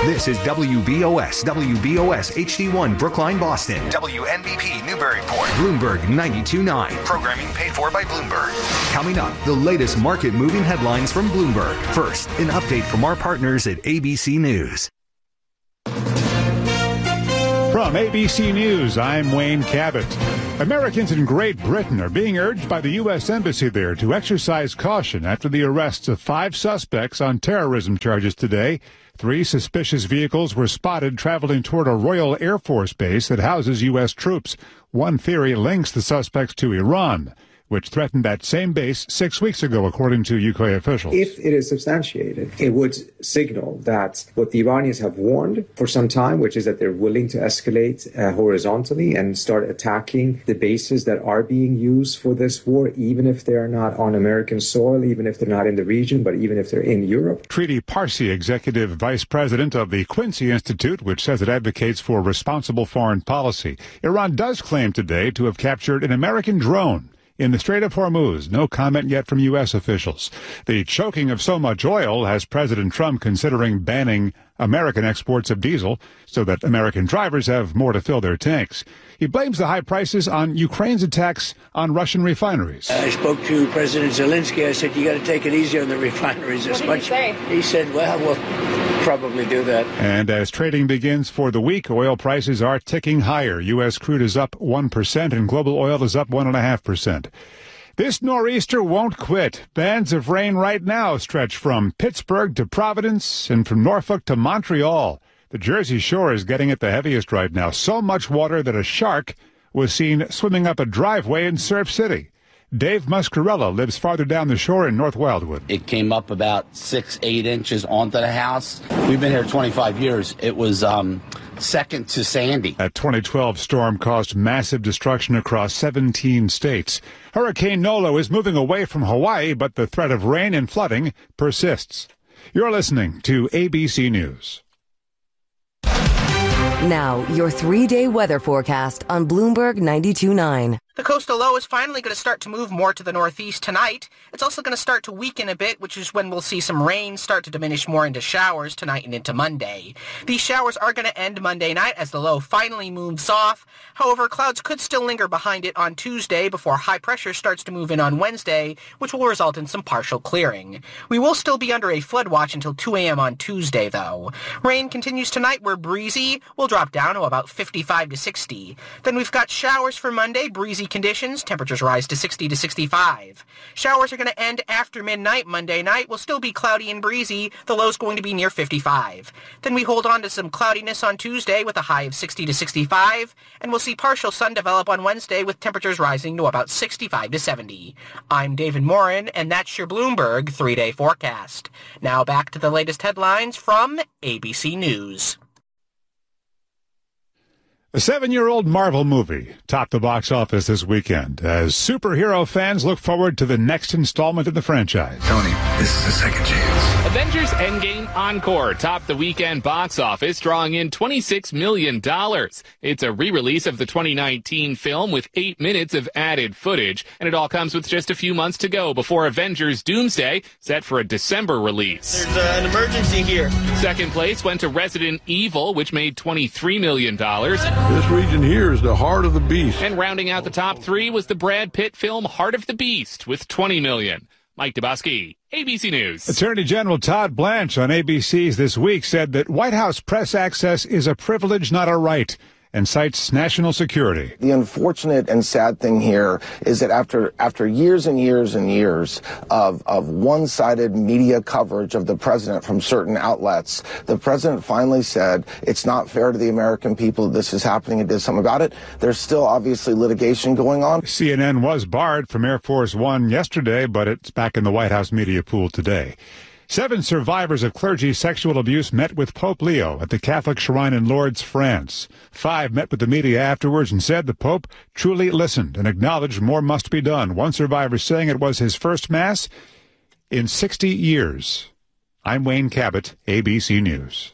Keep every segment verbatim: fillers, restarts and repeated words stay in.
This is W B O S, W B O S H D one Brookline, Boston. W N B P Newburyport. Bloomberg ninety-two point nine. Programming paid for by Bloomberg. Coming up, the latest market-moving headlines from Bloomberg. First, an update from our partners at A B C News. From A B C News, I'm Wayne Cabot. Americans in Great Britain are being urged by the U S Embassy there to exercise caution after the arrests of five suspects on terrorism charges today. Three suspicious vehicles were spotted traveling toward a Royal Air Force base that houses U S troops. One theory links the suspects to Iran, which threatened that same base six weeks ago, according to U K officials. If it is substantiated, it would signal that what the Iranians have warned for some time, which is that they're willing to escalate uh, horizontally and start attacking the bases that are being used for this war, even if they're not on American soil, even if they're not in the region, but even if they're in Europe. Tridi Parsi, executive vice president of the Quincy Institute, which says it advocates for responsible foreign policy. Iran does claim today to have captured an American drone in the Strait of Hormuz. No comment yet from U S officials. The choking of so much oil has President Trump considering banning American exports of diesel so that American drivers have more to fill their tanks. He blames the high prices on Ukraine's attacks on Russian refineries. I spoke to President Zelensky. I said, you got to take it easy on the refineries as much. He, he said, well, we'll probably do that. And as trading begins for the week, oil prices are ticking higher. U S crude is up one percent and global oil is up one point five percent. This nor'easter won't quit. Bands of rain right now stretch from Pittsburgh to Providence and from Norfolk to Montreal. The Jersey Shore is getting it the heaviest right now. So much water that a shark was seen swimming up a driveway in Surf City. Dave Muscarella lives farther down the shore in North Wildwood. It came up about six, eight inches onto the house. We've been here twenty-five years. It was um, second to Sandy. That twenty twelve storm caused massive destruction across seventeen states. Hurricane Nolo is moving away from Hawaii, but the threat of rain and flooding persists. You're listening to A B C News. Now, your three-day weather forecast on Bloomberg ninety-two point nine. The coastal low is finally going to start to move more to the northeast tonight. It's also going to start to weaken a bit, which is when we'll see some rain start to diminish more into showers tonight and into Monday. These showers are going to end Monday night as the low finally moves off. However, clouds could still linger behind it on Tuesday before high pressure starts to move in on Wednesday, which will result in some partial clearing. We will still be under a flood watch until two a.m. on Tuesday, though. Rain continues tonight. We're breezy. We'll drop down to about fifty-five to sixty. Then we've got showers for Monday, breezy conditions, temperatures rise to sixty to sixty-five. Showers are going to end after midnight. Monday night will still be cloudy and breezy. The low's going to be near fifty-five. Then we hold on to some cloudiness on Tuesday with a high of sixty to sixty-five, and we'll see partial sun develop on Wednesday with temperatures rising to about sixty-five to seventy. I'm David Morin, and that's your Bloomberg three-day forecast. Now back to the latest headlines from A B C News. A seven-year-old Marvel movie topped the box office this weekend as superhero fans look forward to the next installment in the franchise. Tony, this is a second chance. Avengers Endgame Encore topped the weekend box office, drawing in twenty-six million dollars. It's a re-release of the twenty nineteen film with eight minutes of added footage, and it all comes with just a few months to go before Avengers Doomsday, set for a December release. There's uh, an emergency here. Second place went to Resident Evil, which made twenty-three million dollars. This region here is the heart of the beast. And rounding out the top three was the Brad Pitt film Heart of the Beast with twenty million dollars. Mike Dubosky, A B C News. Attorney General Todd Blanche on A B C's This Week said that White House press access is a privilege, not a right, and cites national security. The unfortunate and sad thing here is that after after years and years and years of, of one-sided media coverage of the president from certain outlets, the president finally said it's not fair to the American people that this is happening and did something about it. There's still obviously litigation going on. C N N was barred from Air Force One yesterday, but it's back in the White House media pool today. Seven survivors of clergy sexual abuse met with Pope Leo at the Catholic Shrine in Lourdes, France. Five met with the media afterwards and said the Pope truly listened and acknowledged more must be done. One survivor saying it was his first Mass in sixty years. I'm Wayne Cabot, A B C News.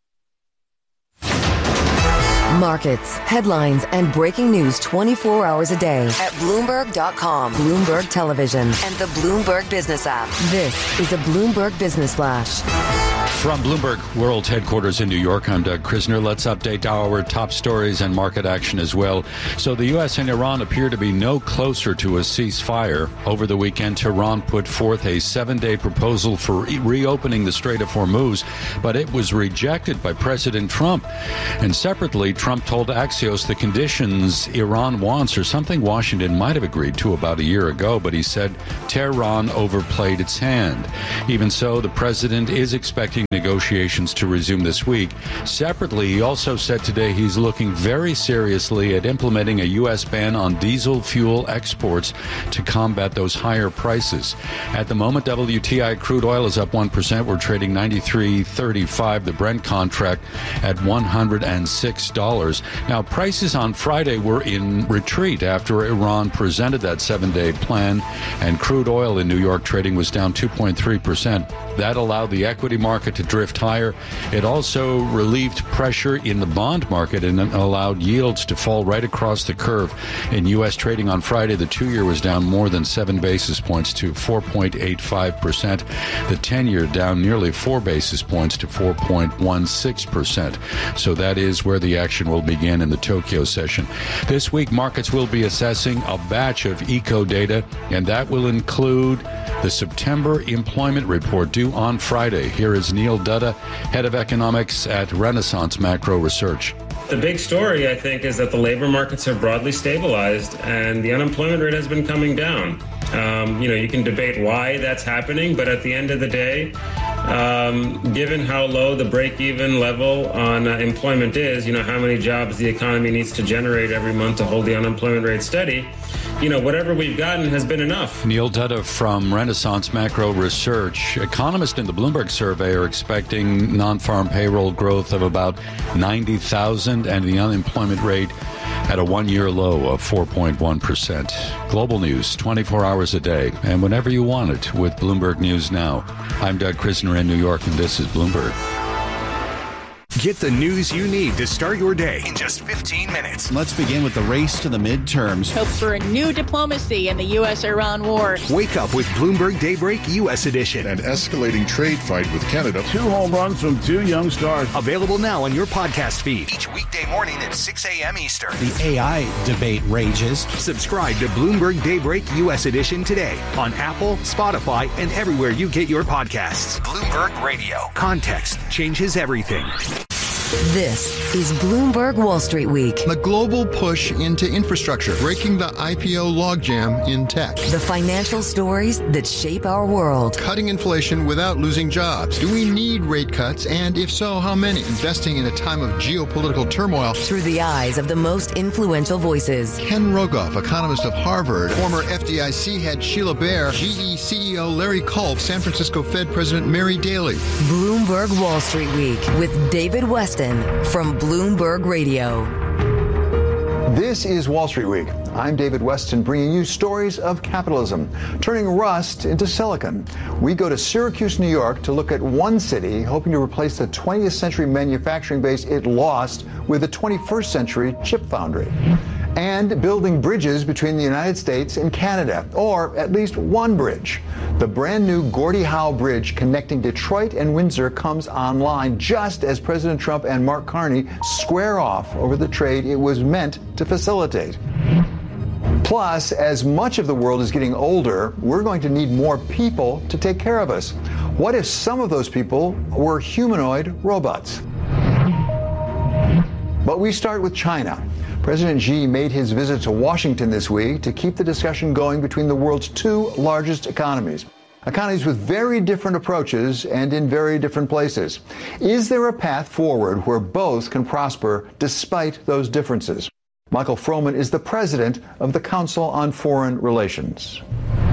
Markets, headlines, and breaking news twenty-four hours a day at Bloomberg dot com, Bloomberg Television, and the Bloomberg Business app. This is a Bloomberg Business Flash. From Bloomberg World Headquarters in New York, I'm Doug Krisner. Let's update our top stories and market action as well. So the U S and Iran appear to be no closer to a ceasefire. Over the weekend, Tehran put forth a seven-day proposal for re- reopening the Strait of Hormuz, but it was rejected by President Trump. And separately, Trump told Axios the conditions Iran wants are something Washington might have agreed to about a year ago, but he said Tehran overplayed its hand. Even so, the president is expecting negotiations to resume this week. Separately, he also said today he's looking very seriously at implementing a U S ban on diesel fuel exports to combat those higher prices. At the moment, W T I crude oil is up one percent. We're trading ninety-three thirty-five. The Brent contract at one hundred six dollars. Now, prices on Friday were in retreat after Iran presented that seven-day plan, and crude oil in New York trading was down two point three percent. That allowed the equity market to drift higher. It also relieved pressure in the bond market and allowed yields to fall right across the curve. In U S trading on Friday, the two-year was down more than seven basis points to four point eight five percent. The ten-year down nearly four basis points to four point one six percent. So that is where the action will begin in the Tokyo session. This week, markets will be assessing a batch of eco data, and that will include the September employment report due on Friday. Here is Neil Dutta, head of economics at Renaissance Macro Research. The big story, I think, is that the labor markets have broadly stabilized and the unemployment rate has been coming down. Um, you know, you can debate why that's happening, but at the end of the day, um, given how low the break-even level on uh, employment is, you know, how many jobs the economy needs to generate every month to hold the unemployment rate steady, you know, whatever we've gotten has been enough. Neil Dutta from Renaissance Macro Research. Economists in the Bloomberg survey are expecting non-farm payroll growth of about ninety thousand and the unemployment rate at a one-year low of four point one percent. Global news, twenty-four hours a day, and whenever you want it with Bloomberg News Now. I'm Doug Krisner in New York, and this is Bloomberg. Get the news you need to start your day in just fifteen minutes. Let's begin with the race to the midterms. Hope for a new diplomacy in the U S Iran war. Wake up with Bloomberg Daybreak U S Edition. An escalating trade fight with Canada. Two home runs from two young stars. Available now on your podcast feed. Each weekday morning at six a.m. Eastern. The A I debate rages. Subscribe to Bloomberg Daybreak U S Edition today on Apple, Spotify, and everywhere you get your podcasts. Bloomberg Radio. Context changes everything. This is Bloomberg Wall Street Week. The global push into infrastructure, breaking the I P O logjam in tech. The financial stories that shape our world. Cutting inflation without losing jobs. Do we need rate cuts? And if so, how many? Investing in a time of geopolitical turmoil. Through the eyes of the most influential voices. Ken Rogoff, economist of Harvard. Former F D I C head Sheila Bair. G E C E O Larry Culp. San Francisco Fed President Mary Daly. Bloomberg Wall Street Week with David Weston from Bloomberg Radio. This is Wall Street Week. I'm David Weston, bringing you stories of capitalism, turning rust into silicon. We go to Syracuse, New York, to look at one city hoping to replace the twentieth century manufacturing base it lost with a twenty-first century chip foundry. And building bridges between the United States and Canada, or at least one bridge. The brand new Gordie Howe Bridge connecting Detroit and Windsor comes online just as President Trump and Mark Carney square off over the trade it was meant to facilitate. Plus, as much of the world is getting older, we're going to need more people to take care of us. What if some of those people were humanoid robots? But we start with China. President Xi made his visit to Washington this week to keep the discussion going between the world's two largest economies. Economies with very different approaches and in very different places. Is there a path forward where both can prosper despite those differences? Michael Froman is the president of the Council on Foreign Relations.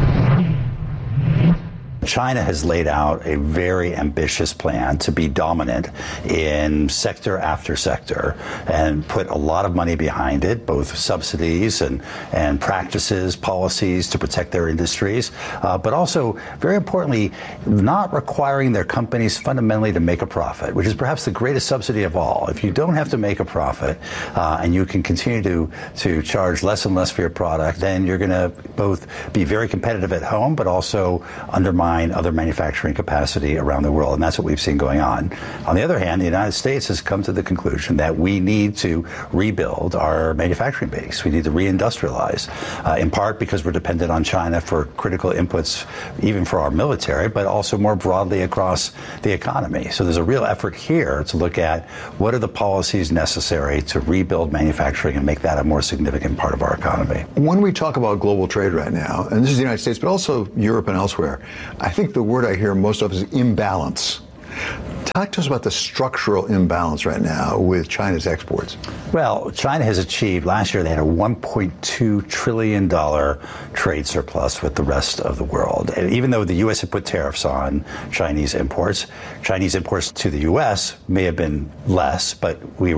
China has laid out a very ambitious plan to be dominant in sector after sector and put a lot of money behind it, both subsidies and, and practices, policies to protect their industries, uh, but also, very importantly, not requiring their companies fundamentally to make a profit, which is perhaps the greatest subsidy of all. If you don't have to make a profit uh, and you can continue to, to charge less and less for your product, then you're going to both be very competitive at home, but also undermine behind other manufacturing capacity around the world, and that's what we've seen going on. On the other hand, the United States has come to the conclusion that we need to rebuild our manufacturing base. We need to reindustrialize, uh, in part because we're dependent on China for critical inputs, even for our military, but also more broadly across the economy. So there's a real effort here to look at what are the policies necessary to rebuild manufacturing and make that a more significant part of our economy. When we talk about global trade right now, and this is the United States, but also Europe and elsewhere, I think the word I hear most of is imbalance. Talk to us about the structural imbalance right now with China's exports. Well, China has achieved, last year they had a one point two trillion dollars trade surplus with the rest of the world. And even though the U S had put tariffs on Chinese imports, Chinese imports to the U S may have been less, but we